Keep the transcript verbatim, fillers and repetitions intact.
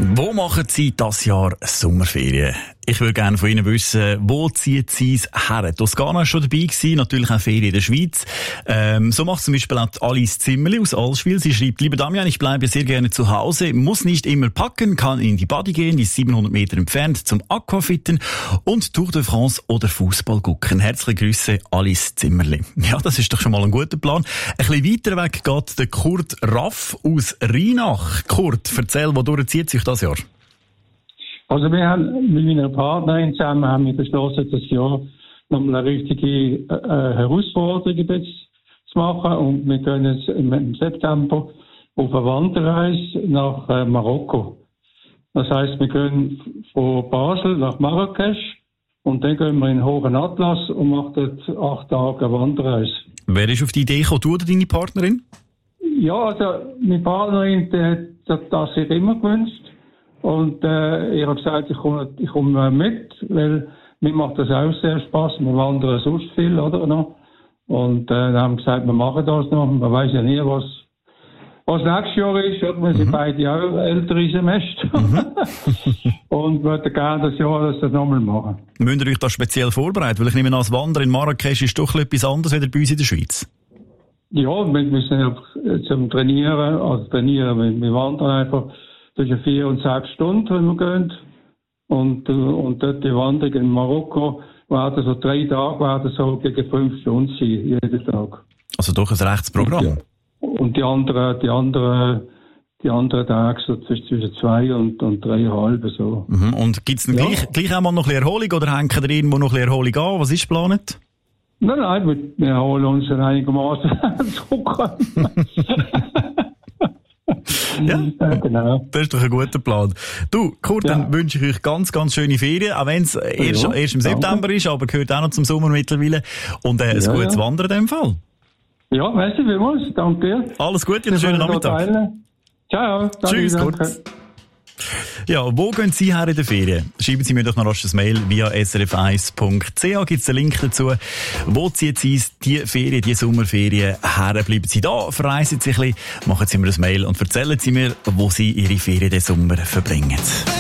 Wo machen Sie das Jahr Sommerferien? Ich würde gerne von Ihnen wissen, wo zieht Sie es her? Toskana war schon dabei gewesen, natürlich auch Ferien in der Schweiz. Ähm, so macht zum Beispiel auch Alice Zimmerli aus Allschwil. Sie schreibt: Lieber Damian, ich bleibe sehr gerne zu Hause, muss nicht immer packen, kann in die Body gehen, die ist siebenhundert Meter entfernt, zum Aquafitten und Tour de France oder Fußball gucken. Herzliche Grüße, Alice Zimmerli. Ja, das ist doch schon mal ein guter Plan. Ein bisschen weiter weg geht der Kurt Raff aus Rheinach. Kurt, erzähl, wodurch zieht sich das Jahr? Also wir haben mit meiner Partnerin zusammen haben wir beschlossen, das Jahr nochmal eine richtige äh, Herausforderung jetzt zu machen, und wir gehen jetzt im September auf eine Wanderreise nach äh, Marokko. Das heisst, wir gehen von Basel nach Marrakesch und dann gehen wir in den Hohen Atlas und machen dort acht Tage eine Wanderreise. Wer ist auf die Idee gekommen, du oder deine Partnerin? Ja, also meine Partnerin die hat das sich immer gewünscht. Und äh, ich habe gesagt, ich komme, ich komme mit, weil mir macht das auch sehr Spass. Wir wandern sonst viel, oder noch? Und äh, dann haben wir gesagt, wir machen das noch. Man weiß ja nie, was was nächstes Jahr ist. Oder? Wir sind mhm. beide auch ältere Semester. Mhm. Und würden gerne das Jahr das nochmal machen. Müsst ihr euch das speziell vorbereiten? Weil ich nehme an, das Wandern in Marrakesch ist doch etwas anderes als bei uns in der Schweiz. Ja, wir müssen ja zum Trainieren, also trainieren, wir, wir wandern einfach zwischen vier und sechs Stunden, wenn wir gehen. Und, und dort die Wanderung in Marokko werden so drei Tage, werden so gegen fünf Stunden sein, jeden Tag. Also doch ein rechtes Programm. Und, ja. und die anderen, die anderen, die anderen Tage so zwischen zwei und, und dreieinhalb, so. Mhm. Und gibt's dann ja. gleich, gleich einmal noch ein bisschen Erholung, oder hängen ihr irgendwo noch ein bisschen Erholung an? Was ist geplant? Nein, nein, wir, wir holen uns einigermaßen zurück. Ja, ja, genau. Das ist doch ein guter Plan. Du, Kurt, ja. dann wünsche ich euch ganz, ganz schöne Ferien, auch wenn es erst, ja, erst im September danke. ist, aber gehört auch noch zum Sommer mittlerweile. Und äh, ein ja, gutes ja. Wandern in dem Fall. Ja, merci vielmals, danke dir. Alles Gute und einen schönen Nachmittag. Ciao. Tschüss, danke. Kurt. Ja, wo gehen Sie her in der Ferien? Schreiben Sie mir doch noch rasch ein Mail via s r f eins punkt c h. Gibt es einen Link dazu? Wo ziehen Sie die Ferien, die Sommerferien her? Bleiben Sie da, verreisen Sie ein bisschen, machen Sie mir ein Mail und erzählen Sie mir, wo Sie Ihre Ferien den Sommer verbringen.